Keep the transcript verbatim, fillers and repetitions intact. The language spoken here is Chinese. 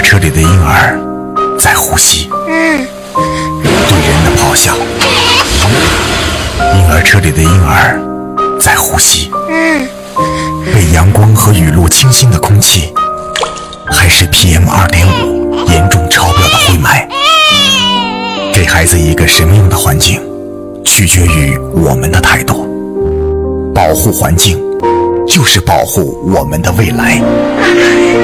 车里的婴儿在呼吸，对人的咆哮。婴儿车里的婴儿在呼吸，被阳光和雨露清新的空气，还是 P M 二点五 严重超标的灰霾。给孩子一个什么样的环境，取决于我们的态度。保护环境，就是保护我们的未来。